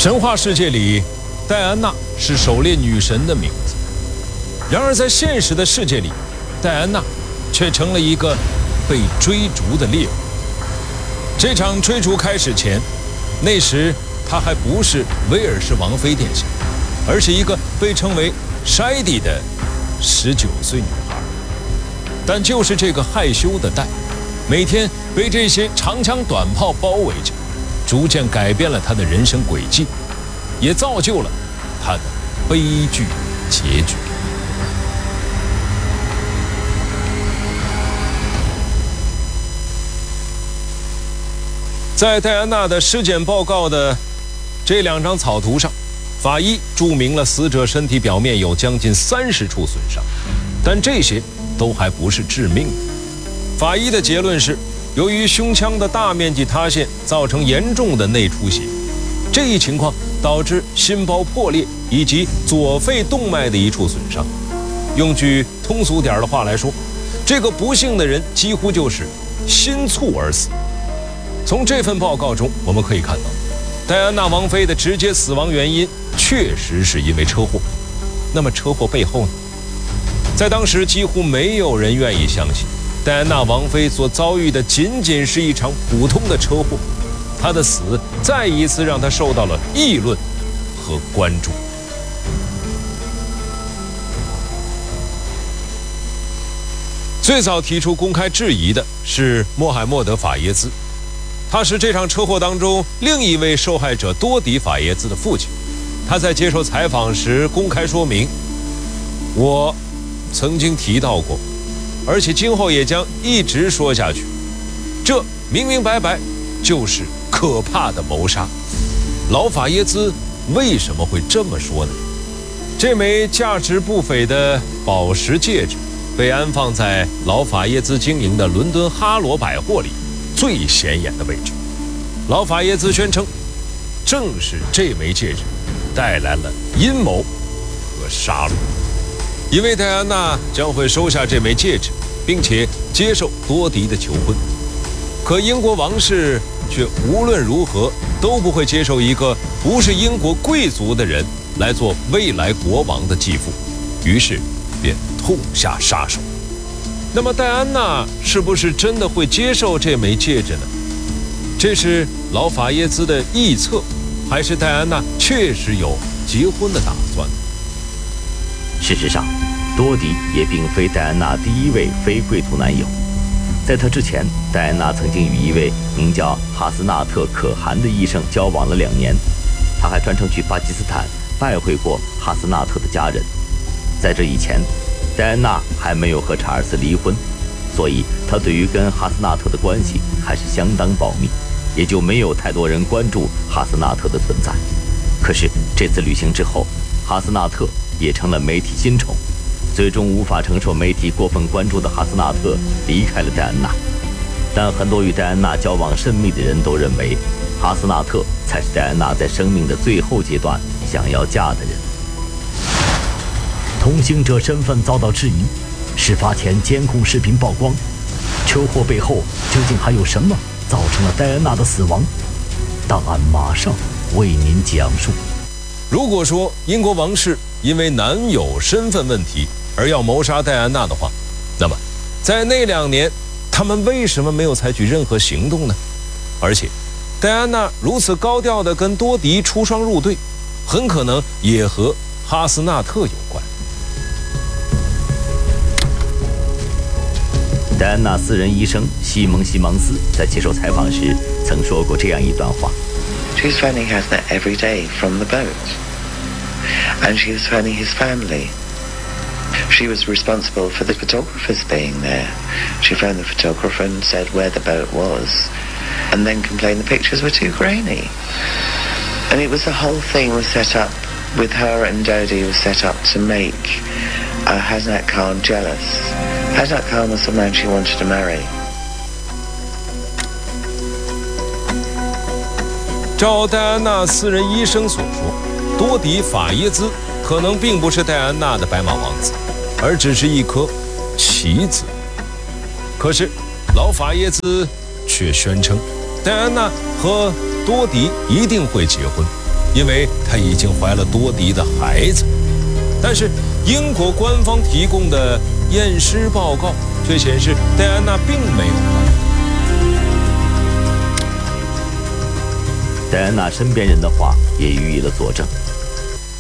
神话世界里，戴安娜是狩猎女神的名字。然而，在现实的世界里，戴安娜却成了一个被追逐的猎物。这场追逐开始前，那时她还不是威尔士王妃殿下，而是一个被称为筛迪的19岁女孩。但就是这个害羞的戴，每天被这些长枪短炮包围着，逐渐改变了她的人生轨迹，也造就了她的悲剧结局。在戴安娜的尸检报告的这2张草图上，法医注明了死者身体表面有将近30处损伤，但这些都还不是致命的。法医的结论是，由于胸腔的大面积塌陷造成严重的内出血，这一情况导致心包破裂以及左肺动脉的一处损伤。用句通俗点的话来说，这个不幸的人几乎就是心猝而死。从这份报告中我们可以看到，戴安娜王妃的直接死亡原因确实是因为车祸。那么车祸背后呢？在当时几乎没有人愿意相信戴安娜王妃所遭遇的仅仅是一场普通的车祸，她的死再一次让她受到了议论和关注。最早提出公开质疑的是穆罕默德·法耶兹，他是这场车祸当中另一位受害者多迪·法耶兹的父亲。他在接受采访时公开说明，我曾经提到过，而且今后也将一直说下去，这明明白白就是可怕的谋杀。老法耶兹为什么会这么说呢？这枚价值不菲的宝石戒指被安放在老法耶兹经营的伦敦哈罗百货里最显眼的位置。老法耶兹宣称，正是这枚戒指带来了阴谋和杀戮。因为戴安娜将会收下这枚戒指，并且接受多迪的求婚，可英国王室却无论如何都不会接受一个不是英国贵族的人来做未来国王的继父，于是便痛下杀手。那么戴安娜是不是真的会接受这枚戒指呢？这是老法耶兹的臆测，还是戴安娜确实有结婚的打算呢？ 事实上，多迪也并非戴安娜第一位非贵族男友。在他之前，戴安娜曾经与一位名叫哈斯纳特·可汗的医生交往了2年，他还专程去巴基斯坦拜会过哈斯纳特的家人。在这以前，戴安娜还没有和查尔斯离婚，所以她对于跟哈斯纳特的关系还是相当保密，也就没有太多人关注哈斯纳特的存在。可是这次旅行之后，哈斯纳特也成了媒体新宠，最终无法承受媒体过分关注的哈斯纳特离开了戴安娜。但很多与戴安娜交往甚密的人都认为，哈斯纳特才是戴安娜在生命的最后阶段想要嫁的人。 同行者身份遭到质疑，事发前监控视频曝光，车祸背后究竟还有什么造成了戴安娜的死亡？档案马上为您讲述。 如果说英国王室因为男友身份问题而要谋杀戴安娜的话，那么在那2年他们为什么没有采取任何行动呢？而且戴安娜如此高调地跟多迪出双入对，很可能也和哈斯纳特有关。 戴安娜私人医生西蒙·西蒙斯在接受采访时曾说过这样一段话。 She was phoning Hasna every day from the boat, and she was phoning his family. She was responsible for the photographers being there. She phoned the photographer and said where the boat was, and then complained the pictures were too grainy. And it was the whole thing was set up with her and Dodi was set up to make Hasnat Khan jealous. Hasnat Khan was the man she wanted to marry. 照戴安娜私人医生所说，多迪·法耶兹可能并不是戴安娜的白马王子，而只是一颗棋子。可是老法耶兹却宣称，戴安娜和多迪一定会结婚， 因为她已经怀了多迪的孩子。但是英国官方提供的验尸报告却显示戴安娜并没有怀孕。 戴安娜身边人的话也予以了佐证。